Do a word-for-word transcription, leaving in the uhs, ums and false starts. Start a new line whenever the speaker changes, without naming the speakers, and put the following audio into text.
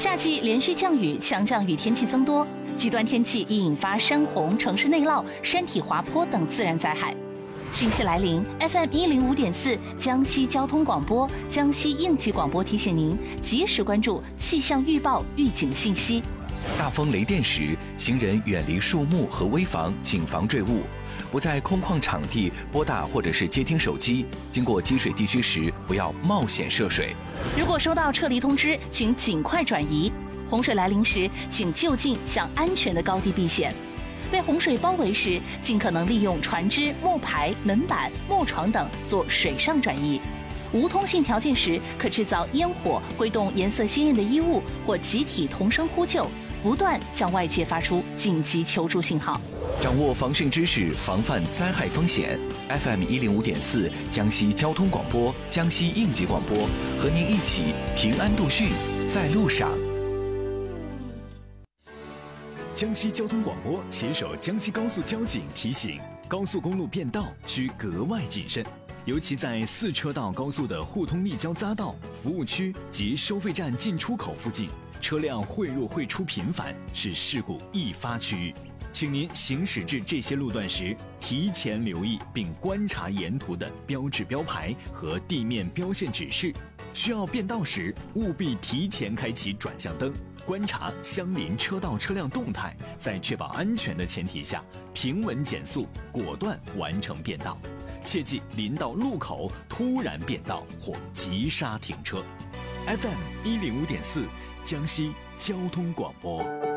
夏季连续降雨，强降雨天气增多，极端天气易引发山洪、城市内涝、山体滑坡等自然灾害。汛期来临 ，F M 一零五点四江西交通广播、江西应急广播提醒您及时关注气象预报预警信息。
大风雷电时，行人远离树木和危房，谨防坠物。不在空旷场地拨打或者是接听手机，经过积水地区时不要冒险涉水。
如果收到撤离通知，请尽快转移。洪水来临时，请就近向安全的高地避险。被洪水包围时，尽可能利用船只、木牌、门板、木床等做水上转移。无通信条件时，可制造烟火，挥动颜色鲜艳的衣物，或集体同声呼救，不断向外界发出紧急求助信号。
掌握防汛知识，防范灾害风险。F M 一零五点四江西交通广播、江西应急广播，和您一起平安度汛，在路上。
江西交通广播携手江西高速交警提醒：高速公路变道需格外谨慎，尤其在四车道高速的互通立交匝道、服务区及收费站进出口附近，车辆汇入汇出频繁，是事故易发区域。请您行驶至这些路段时，提前留意并观察沿途的标志标牌和地面标线指示。需要变道时，务必提前开启转向灯，观察相邻车道车辆动态，在确保安全的前提下，平稳减速，果断完成变道。切忌临到路口突然变道或急刹停车。F M 一零五点四，江西交通广播。